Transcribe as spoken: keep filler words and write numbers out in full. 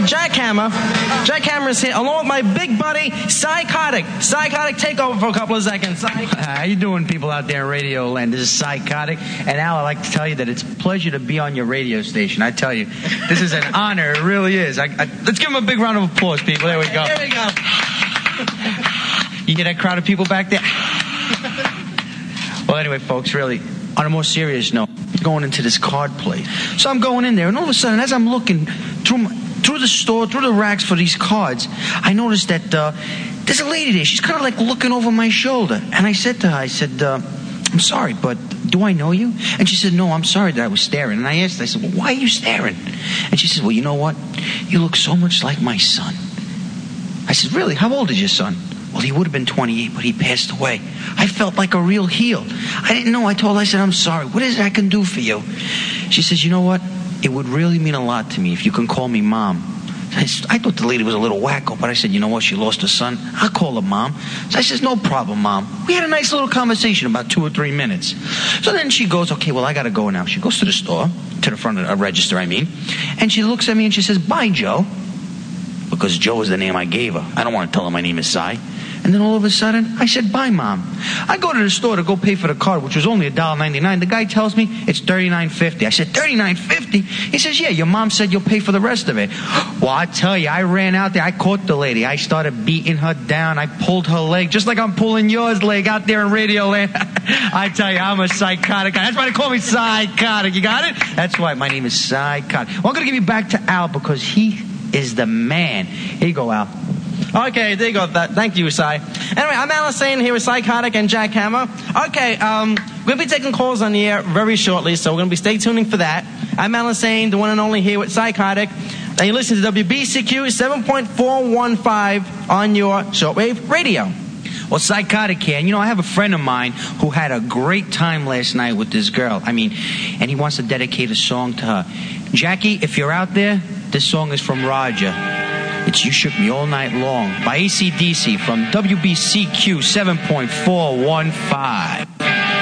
Jackhammer. Jackhammer is here, along with my big buddy, Psychotic. Psychotic, take over for a couple of seconds. Psych. How you doing, people out there in Radio Land? This is Psychotic. And Al, I'd like to tell you that it's a pleasure to be on your radio station. I tell you, this is an honor. It really is. I, I, let's give him a big round of applause, people. There we go. There we go. You hear that crowd of people back there? Well, anyway, folks, really, on a more serious note, going into this card place. So I'm going in there, and all of a sudden, as I'm looking through my, through the store, through the racks for these cards, I noticed that uh, there's a lady there. She's kind of like looking over my shoulder. And I said to her, I said, uh, I'm sorry, but do I know you? And she said, no, I'm sorry that I was staring. And I asked her, I said, well, why are you staring? And she said, well, you know what? You look so much like my son. I said, really? How old is your son? Well, he would have been twenty-eight, but he passed away. I felt like a real heel. I didn't know. I told her, I said, I'm sorry. What is it I can do for you? She says, you know what? It would really mean a lot to me if you can call me Mom. I, I thought the lady was a little wacko, but I said, you know what? She lost her son. I'll call her Mom. So I says, no problem, Mom. We had a nice little conversation, about two or three minutes. So then she goes, okay, well, I got to go now. She goes to the store, to the front of a register, I mean, and she looks at me and she says, bye, Joe. Because Joe is the name I gave her. I don't want to tell her my name is Cy. And then all of a sudden, I said, bye, Mom. I go to the store to go pay for the card, which was only one dollar ninety-nine. The guy tells me it's thirty-nine fifty. I said, thirty-nine fifty? He says, yeah, your mom said you'll pay for the rest of it. Well, I tell you, I ran out there. I caught the lady. I started beating her down. I pulled her leg, just like I'm pulling yours leg out there in Radio Land. I tell you, I'm a psychotic guy. That's why they call me Psychotic. You got it? That's why my name is Psychotic. Well, I'm going to give you back to Al because he is the man. Here you go, Al. Okay, there you go. That, thank you, Cy. Anyway, I'm Alice Sane here with Psychotic and Jackhammer. Okay, um, we're going to be taking calls on the air very shortly, so we're going to be stay tuning for that. I'm Alice Sane, the one and only here with Psychotic. And you listen to W B C Q seven point four one five on your shortwave radio. Well, Psychotic here. And, you know, I have a friend of mine who had a great time last night with this girl. I mean, and he wants to dedicate a song to her. Jackie, if you're out there, this song is from Roger. It's You Shook Me All Night Long by A C D C from W B C Q seven point four one five.